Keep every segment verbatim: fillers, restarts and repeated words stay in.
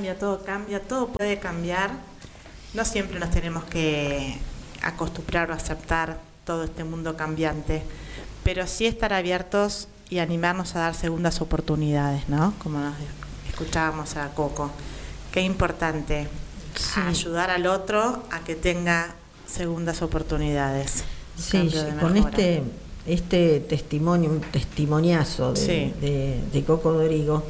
cambia, todo cambia, todo puede cambiar. No siempre nos tenemos que acostumbrar o aceptar todo este mundo cambiante, pero sí estar abiertos y animarnos a dar segundas oportunidades, ¿no? Como nos escuchábamos a Coco. Qué importante, sí, ayudar al otro a que tenga segundas oportunidades. Sí, con este este testimonio, un testimoniazo de, sí. de, de Coco Dorigo,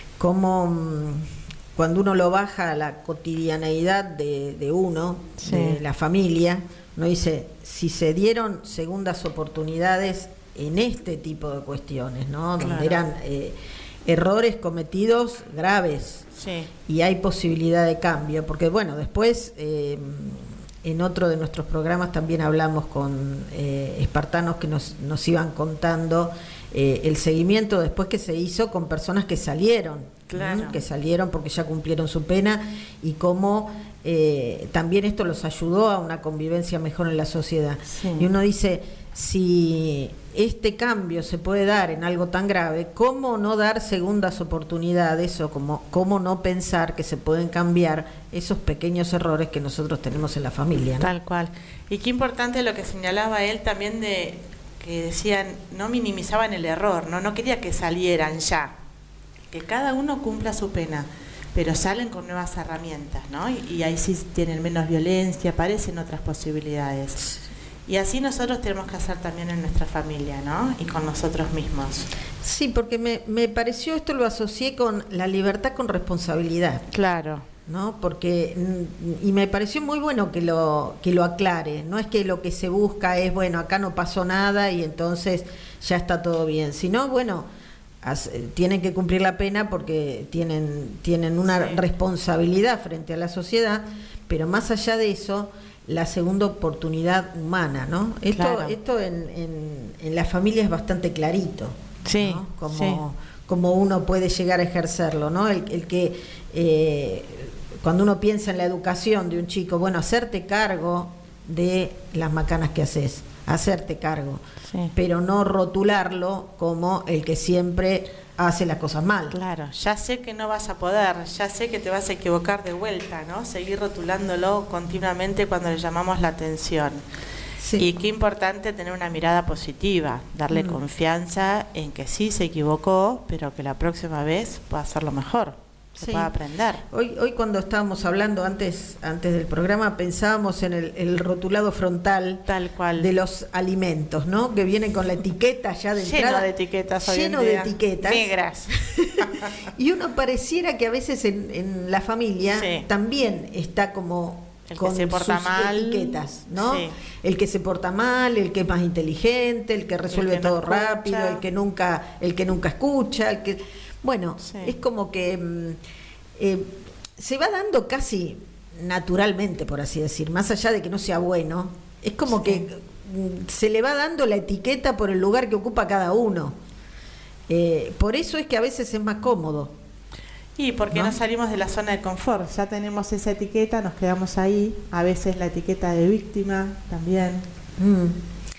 como cuando uno lo baja a la cotidianeidad de, de uno, sí, de la familia, uno dice, si se dieron segundas oportunidades en este tipo de cuestiones, ¿no? Donde claro. eran eh, errores cometidos graves, sí, y hay posibilidad de cambio, porque bueno, después eh, en otro de nuestros programas también hablamos con eh, espartanos que nos, nos iban contando eh, el seguimiento después que se hizo con personas que salieron, claro. ¿no? que salieron porque ya cumplieron su pena, y cómo eh, también esto los ayudó a una convivencia mejor en la sociedad. Sí. Y uno dice, si este cambio se puede dar en algo tan grave, ¿cómo no dar segundas oportunidades o cómo, cómo no pensar que se pueden cambiar esos pequeños errores que nosotros tenemos en la familia, ¿no? Tal cual. Y qué importante lo que señalaba él también, de que decían, no minimizaban el error, no, no quería que salieran ya, que cada uno cumpla su pena, pero salen con nuevas herramientas, ¿no? Y, y ahí sí tienen menos violencia, aparecen otras posibilidades. Y así nosotros tenemos que hacer también en nuestra familia, ¿no? Y con nosotros mismos. Sí, porque me, me pareció, esto lo asocié con la libertad con responsabilidad. Claro. ¿No? Porque, y me pareció muy bueno que lo, que lo aclare. No es que lo que se busca es, bueno, acá no pasó nada y entonces ya está todo bien. Sino, bueno, as, tienen que cumplir la pena porque tienen, tienen una sí. responsabilidad frente a la sociedad, pero más allá de eso, la segunda oportunidad humana, ¿no? Esto, claro. esto en, en, en la familia es bastante clarito, sí, ¿no? Como, sí. como uno puede llegar a ejercerlo, ¿no? El, el que eh, cuando uno piensa en la educación de un chico, bueno, hacerte cargo de las macanas que haces, hacerte cargo, sí. pero no rotularlo como el que siempre hace las cosas mal. Claro, ya sé que no vas a poder, ya sé que te vas a equivocar de vuelta, ¿no? Seguir rotulándolo continuamente cuando le llamamos la atención. Sí. Y qué importante tener una mirada positiva, darle mm. confianza en que sí se equivocó, pero que la próxima vez pueda hacerlo mejor, se sí. pueda aprender. Hoy, hoy cuando estábamos hablando antes, antes del programa, pensábamos en el, el rotulado frontal tal cual de los alimentos, ¿no? Que viene con la etiqueta ya de lleno entrada, de etiquetas, hoy lleno en de día. etiquetas negras. Y uno pareciera que a veces en, en la familia sí. también está como el con que se porta sus mal, etiquetas, ¿no? Sí. El que se porta mal, el que es más inteligente, el que resuelve el que todo no rápido, el que nunca, el que nunca escucha, el que, bueno, sí. es como que eh, se va dando casi naturalmente, por así decir, más allá de que no sea bueno, es como sí. que se le va dando la etiqueta por el lugar que ocupa cada uno. Eh, por eso es que a veces es más cómodo. Y porque ¿no? no salimos de la zona de confort, ya tenemos esa etiqueta, nos quedamos ahí, a veces la etiqueta de víctima también. Mm.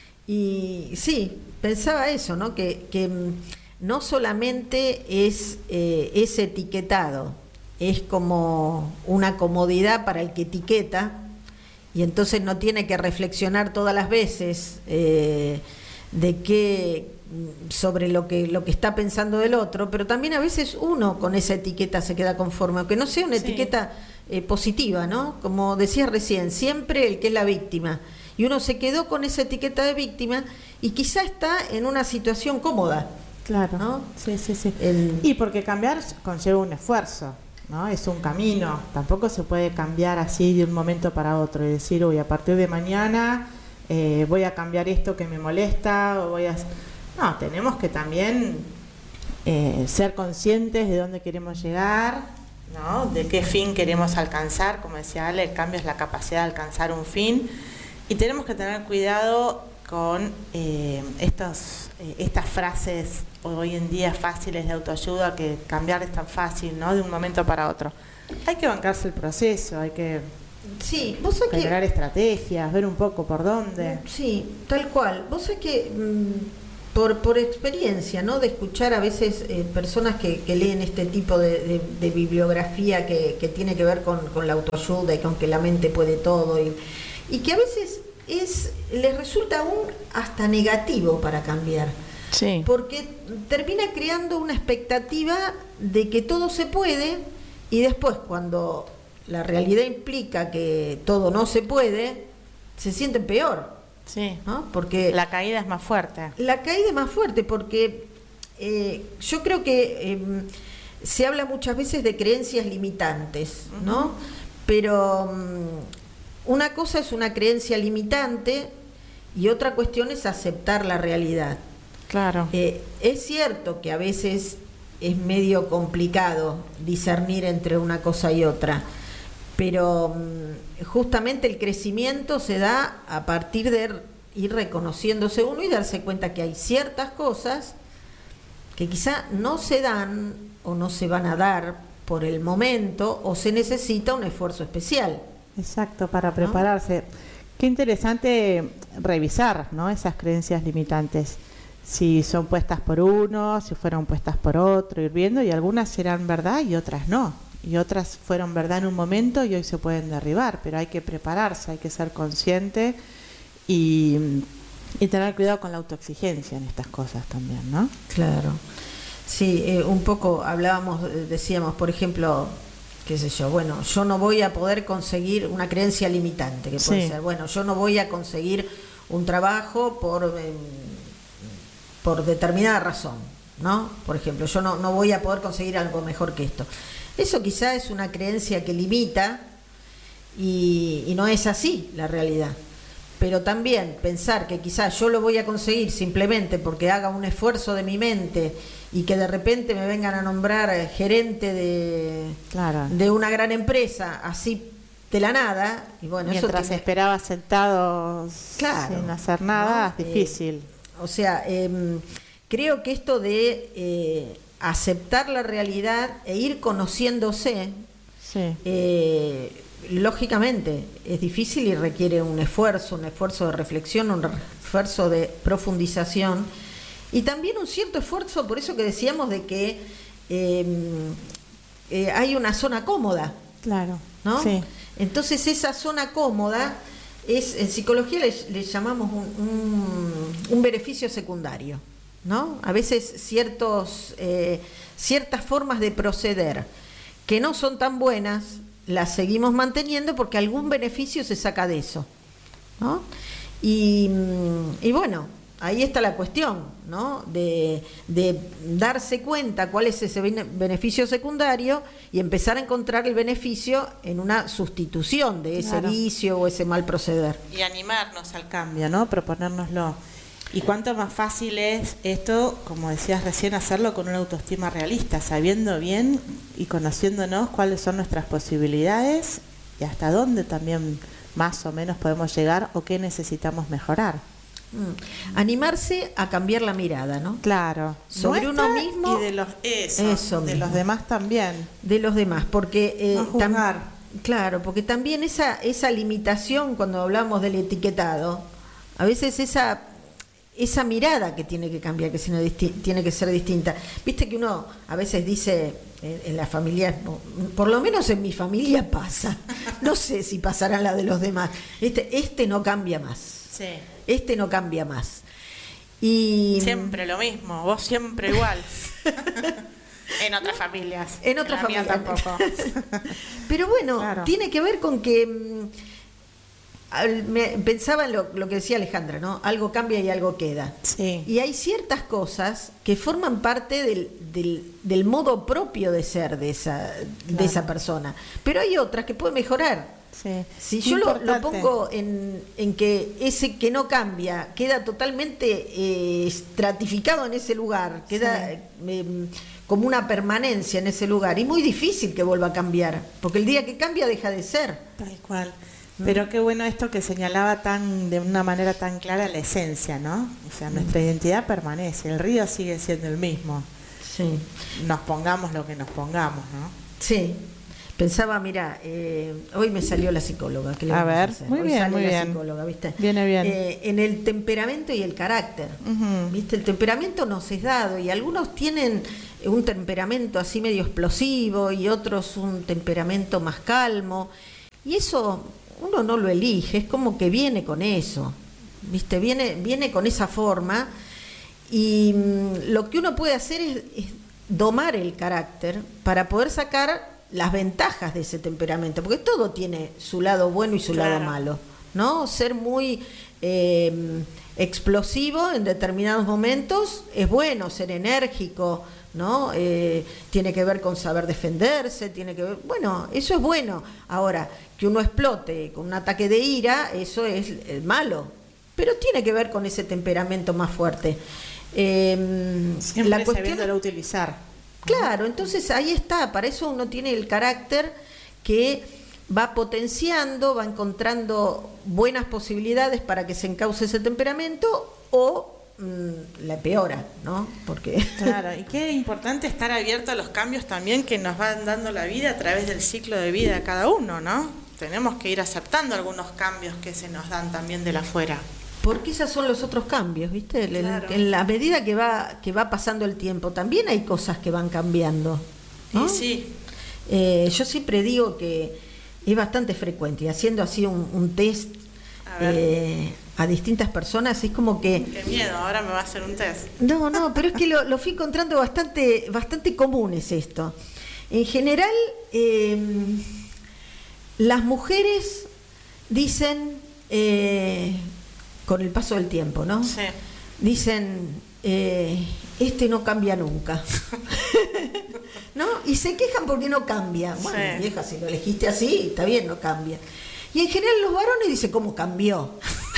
Y sí, pensaba eso, ¿no? Que, que no solamente es eh, ese etiquetado, es como una comodidad para el que etiqueta, y entonces no tiene que reflexionar todas las veces eh, de qué sobre lo que lo que está pensando del otro, pero también a veces uno con esa etiqueta se queda conforme, aunque no sea una sí. etiqueta eh, positiva, ¿no? Como decías recién, siempre el que es la víctima, y uno se quedó con esa etiqueta de víctima y quizá está en una situación cómoda. Claro, ¿no? Sí, sí, sí. El... Y porque cambiar conlleva un esfuerzo, ¿no? Es un camino, tampoco se puede cambiar así de un momento para otro y decir, uy, a partir de mañana eh, voy a cambiar esto que me molesta, o voy a... No, tenemos que también eh, ser conscientes de dónde queremos llegar, ¿no? De qué fin queremos alcanzar. Como decía Ale, el cambio es la capacidad de alcanzar un fin, y tenemos que tener cuidado con eh, estos, eh, estas frases hoy en día fáciles de autoayuda, que cambiar es tan fácil, ¿no? De un momento para otro. Hay que bancarse el proceso, hay que sí, vos sabés generar que... estrategias, ver un poco por dónde. Sí, tal cual. Vos sabés que... Mmm... por, por experiencia, ¿no? De escuchar a veces eh, personas que, que leen este tipo de, de, de bibliografía que, que tiene que ver con, con la autoayuda y con que la mente puede todo, y, y que a veces es les resulta aún hasta negativo para cambiar. Sí. Porque termina creando una expectativa de que todo se puede, y después cuando la realidad implica que todo no se puede, se sienten peor. Sí, ¿no? Porque la caída es más fuerte. La caída es más fuerte porque eh, yo creo que eh, se habla muchas veces de creencias limitantes, ¿no? Uh-huh. Pero um, una cosa es una creencia limitante y otra cuestión es aceptar la realidad. Claro. Eh, es cierto que a veces es medio complicado discernir entre una cosa y otra, pero um, justamente el crecimiento se da a partir de ir reconociéndose uno y darse cuenta que hay ciertas cosas que quizá no se dan o no se van a dar por el momento, o se necesita un esfuerzo especial. Exacto, para prepararse. ¿No? Qué interesante revisar, ¿no?, esas creencias limitantes, si son puestas por uno, si fueron puestas por otro, ir viendo, y algunas serán verdad y otras no. Y otras fueron verdad en un momento y hoy se pueden derribar, pero hay que prepararse, hay que ser consciente y, y tener cuidado con la autoexigencia en estas cosas también, ¿no? Claro. Sí, eh, un poco hablábamos, decíamos, por ejemplo, qué sé yo, bueno, yo no voy a poder conseguir una creencia limitante, que puede sí. ser, bueno, yo no voy a conseguir un trabajo por, eh, por determinada razón, ¿no? Por ejemplo, yo no, no voy a poder conseguir algo mejor que esto. Eso quizá es una creencia que limita y, y no es así la realidad. Pero también pensar que quizás yo lo voy a conseguir simplemente porque haga un esfuerzo de mi mente y que de repente me vengan a nombrar gerente de, claro. de una gran empresa, así de la nada. Y bueno, mientras eso me... esperaba sentado claro, sin hacer nada, ¿no? es difícil. Eh, o sea, eh, creo que esto de eh, aceptar la realidad e ir conociéndose, sí. eh, lógicamente es difícil y requiere un esfuerzo, un esfuerzo de reflexión, un esfuerzo de profundización y también un cierto esfuerzo, por eso que decíamos de que eh, eh, hay una zona cómoda. Claro, ¿no? Sí. Entonces esa zona cómoda es, en psicología le, le llamamos un, un, un beneficio secundario, ¿no? A veces ciertos, eh, ciertas formas de proceder que no son tan buenas las seguimos manteniendo porque algún beneficio se saca de eso, ¿no? Y, y bueno, ahí está la cuestión, ¿no? De, de darse cuenta cuál es ese beneficio secundario y empezar a encontrar el beneficio en una sustitución de ese claro. vicio o ese mal proceder. Y animarnos al cambio, ¿no? Proponérnoslo. Y cuánto más fácil es esto, como decías recién, hacerlo con una autoestima realista, sabiendo bien y conociéndonos cuáles son nuestras posibilidades y hasta dónde también más o menos podemos llegar o qué necesitamos mejorar. Mm. Animarse a cambiar la mirada, ¿no? Claro. Sobre Nuestra uno mismo y de los eso, eso de mismo. los demás también. De los demás, porque eh, no juzgar. Tam, claro, porque también esa esa limitación cuando hablamos del etiquetado, a veces esa esa mirada que tiene que cambiar, que sino disti- tiene que ser distinta. Viste que uno a veces dice en, en la familia, no, por lo menos en mi familia pasa, no sé si pasará la de los demás, este, este no cambia más, sí. este no cambia más. Y siempre lo mismo, vos siempre igual. En otras familias. En otras en la familias mía tampoco. Pero bueno, claro. tiene que ver con que me pensaba en lo, lo que decía Alejandra, ¿no? Algo cambia y algo queda. Sí. Y hay ciertas cosas que forman parte del, del, del modo propio de ser de esa, claro. de esa persona. Pero hay otras que pueden mejorar. Sí. Si yo lo, lo pongo en, en que ese que no cambia queda totalmente eh, estratificado en ese lugar, queda sí. eh, como una permanencia en ese lugar, y muy difícil que vuelva a cambiar, porque el día que cambia deja de ser. Tal cual. Pero qué bueno esto que señalaba tan de una manera tan clara la esencia, ¿no? O sea, nuestra identidad permanece, el río sigue siendo el mismo. Sí. Nos pongamos lo que nos pongamos, ¿no? Sí. Pensaba, mira, eh, hoy me salió la psicóloga. ¿Qué le a vamos ver, a hacer? muy hoy bien, sale muy la bien. Psicóloga, ¿viste? Viene bien. Eh, en el temperamento y el carácter, Uh-huh. ¿viste? El temperamento nos es dado y algunos tienen un temperamento así medio explosivo y otros un temperamento más calmo. Y eso uno no lo elige, es como que viene con eso, ¿viste? Viene, viene con esa forma y mmm, lo que uno puede hacer es, es domar el carácter para poder sacar las ventajas de ese temperamento, porque todo tiene su lado bueno y su claro. lado malo, ¿no? Ser muy eh, explosivo en determinados momentos es bueno, ser enérgico, ¿no? Eh, tiene que ver con saber defenderse, tiene que ver, bueno, eso es bueno. Ahora, que uno explote con un ataque de ira, eso es el malo, pero tiene que ver con ese temperamento más fuerte. Eh, Siempre la cuestión sabiéndolo utilizar. Claro, entonces ahí está, para eso uno tiene el carácter que va potenciando, va encontrando buenas posibilidades para que se encauce ese temperamento o mmm, la empeora, ¿no? Porque claro, y qué importante estar abierto a los cambios también que nos van dando la vida a través del ciclo de vida de cada uno, ¿no? Tenemos que ir aceptando algunos cambios que se nos dan también de la afuera. Porque esos son los otros cambios, ¿viste? En, claro. en la medida que va que va pasando el tiempo, también hay cosas que van cambiando, ¿no? Sí, sí. Eh, yo siempre digo que es bastante frecuente, y haciendo así un, un test a, eh, a distintas personas, es como que... Qué miedo, ahora me va a hacer un test. No, no, pero es que lo, lo fui encontrando bastante, bastante común es esto. En general, eh, las mujeres dicen... Eh, con el paso del tiempo, ¿no? Sí. Dicen, eh, este no cambia nunca. ¿No? Y se quejan porque no cambia. Bueno, sí. Vieja, si lo elegiste así, está bien, no cambia. Y en general los varones dicen, ¿cómo cambió?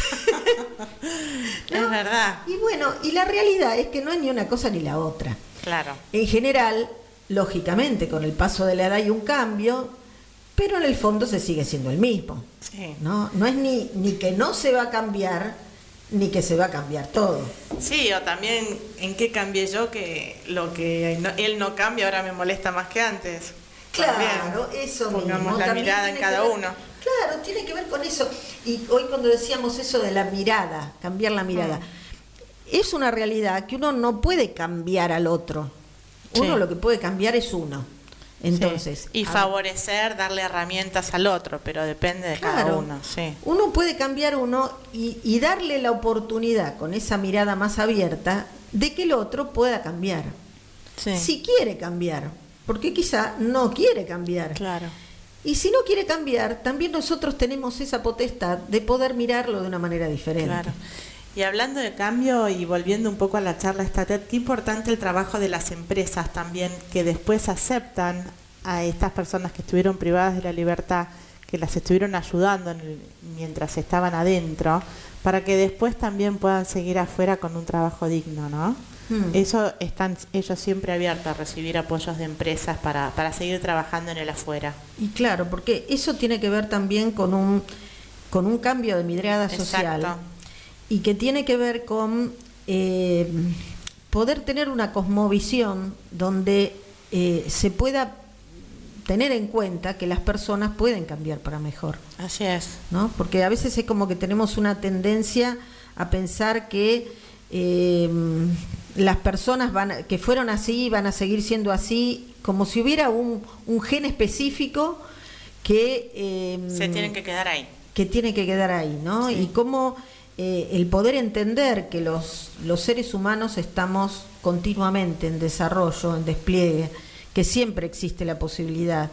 ¿No? Es verdad. Y bueno, y la realidad es que no es ni una cosa ni la otra. Claro. En general, lógicamente, con el paso de la edad hay un cambio, pero en el fondo se sigue siendo el mismo. Sí. ¿No? No es ni, ni que no se va a cambiar, ni que se va a cambiar todo. Sí, o también en qué cambié yo, que lo que no, él no cambia ahora me molesta más que antes. Claro, también. eso Pongamos mismo. la También mirada en cada ver, uno. Claro, tiene que ver con eso. Y hoy cuando decíamos eso de la mirada, cambiar la mirada, mm. es una realidad que uno no puede cambiar al otro. Uno sí. Lo que puede cambiar es uno. Entonces, sí. Y favorecer, darle herramientas al otro, pero depende de claro, cada uno. Sí. Uno puede cambiar uno y, y darle la oportunidad con esa mirada más abierta de que el otro pueda cambiar. Sí. Si quiere cambiar, porque quizá no quiere cambiar. Claro. Y si no quiere cambiar, también nosotros tenemos esa potestad de poder mirarlo de una manera diferente. Claro. Y hablando de cambio y volviendo un poco a la charla esta TED, qué importante el trabajo de las empresas también, que después aceptan a estas personas que estuvieron privadas de la libertad, que las estuvieron ayudando en el, mientras estaban adentro, para que después también puedan seguir afuera con un trabajo digno, ¿no? Hmm. Eso están ellos siempre abiertos a recibir apoyos de empresas para, para seguir trabajando en el afuera. Y claro, porque eso tiene que ver también con un, con un cambio de mirada social. Exacto. Y que tiene que ver con eh, poder tener una cosmovisión donde eh, se pueda tener en cuenta que las personas pueden cambiar para mejor. Así es. ¿No? Porque a veces es como que tenemos una tendencia a pensar que eh, las personas van a, que fueron así van a seguir siendo así, como si hubiera un, un gen específico que... Eh, se tienen que quedar ahí. Que tiene que quedar ahí, ¿no? Sí. Y cómo... Eh, el poder entender que los, los seres humanos estamos continuamente en desarrollo, en despliegue, que siempre existe la posibilidad.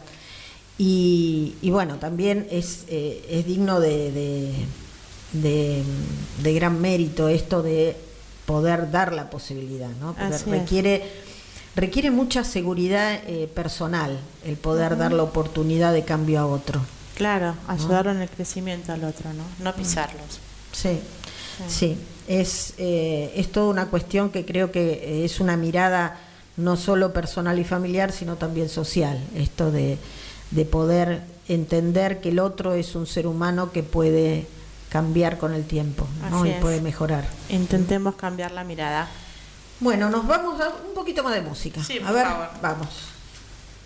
Y, y bueno, también es, eh, es digno de, de, de, de gran mérito esto de poder dar la posibilidad, ¿no? Porque Así requiere, es. requiere mucha seguridad eh, personal el poder uh-huh. dar la oportunidad de cambio a otro. Claro, ayudarlo ¿no? en el crecimiento al otro, ¿no? No pisarlos. Sí, sí, sí. Es, eh, es toda una cuestión que creo que es una mirada no solo personal y familiar, sino también social. Esto de, de poder entender que el otro es un ser humano que puede cambiar con el tiempo, ¿no? Y puede mejorar. Intentemos cambiar la mirada. Bueno, nos vamos a un poquito más de música. Sí, por a ver, favor. Vamos.